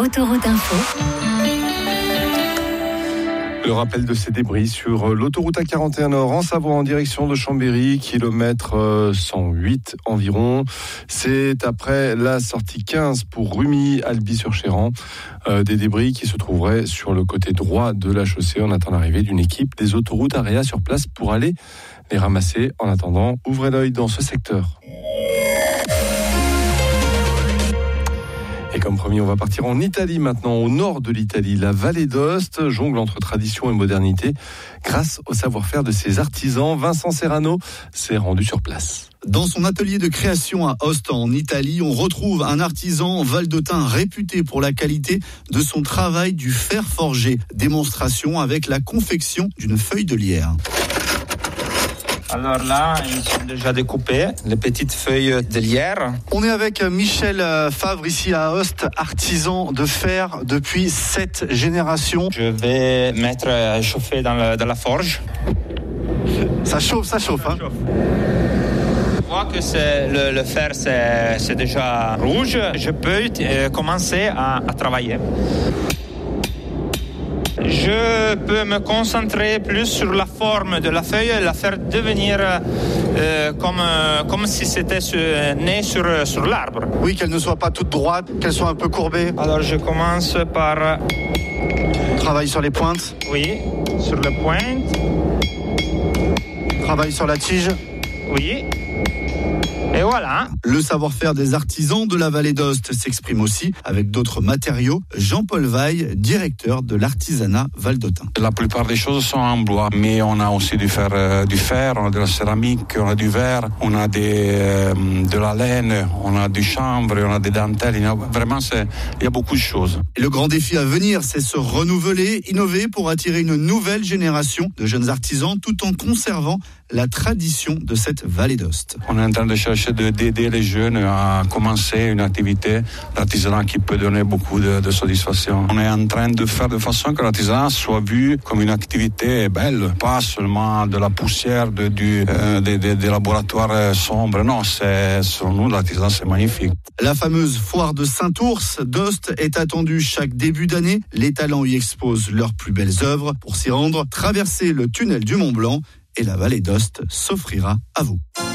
Autoroute Info. Le rappel de ces débris sur l'autoroute A41 Nord en Savoie en direction de Chambéry, kilomètre 108 environ. C'est après la sortie 15 pour Rumi-Alby-sur-Chéran. Des débris qui se trouveraient sur le côté droit de la chaussée. On attend l'arrivée d'une équipe des autoroutes AREA sur place pour aller les ramasser. En attendant, ouvrez l'œil dans ce secteur. Et comme promis, on va partir en Italie maintenant, au nord de l'Italie. La vallée d'Aoste jongle entre tradition et modernité grâce au savoir-faire de ses artisans. Vincent Serrano s'est rendu sur place. Dans son atelier de création à Aoste en Italie, on retrouve un artisan valdotin réputé pour la qualité de son travail du fer forgé. Démonstration avec la confection d'une feuille de lierre. Alors là, ils sont déjà découpés, les petites feuilles de lierre. On est avec Michel Favre ici à Aoste, artisan de fer depuis 7 générations. Je vais mettre à chauffer dans la forge. Ça chauffe, hein. Je vois que le fer c'est déjà rouge. Je peux commencer à travailler. Je peux me concentrer plus sur la forme de la feuille et la faire devenir comme si c'était né sur l'arbre. Oui, qu'elle ne soit pas toute droite, qu'elle soit un peu courbée. Alors je commence par... Travail sur les pointes. Oui, sur les pointes. Travail sur la tige. Oui. Et voilà. Le savoir-faire des artisans de la vallée d'Aoste s'exprime aussi avec d'autres matériaux. Jean-Paul Vaille, directeur de l'artisanat valdotin. La plupart des choses sont en bois, mais on a aussi du fer, on a de la céramique, on a du verre, on a de la laine, on a du chanvre, on a des dentelles. Vraiment, il y a beaucoup de choses. Et le grand défi à venir, c'est se renouveler, innover pour attirer une nouvelle génération de jeunes artisans tout en conservant la tradition de cette vallée d'Aoste. On est en train de chercher d'aider les jeunes à commencer une activité d'artisanat qui peut donner beaucoup de satisfaction. On est en train de faire de façon que l'artisanat soit vu comme une activité belle, pas seulement de la poussière des laboratoires sombres. Non, selon nous, l'artisanat, c'est magnifique. La fameuse foire de Saint-Ours d'Aoste est attendue chaque début d'année. Les talents y exposent leurs plus belles œuvres. Pour s'y rendre, traversez le tunnel du Mont-Blanc et la vallée d'Aoste s'offrira à vous.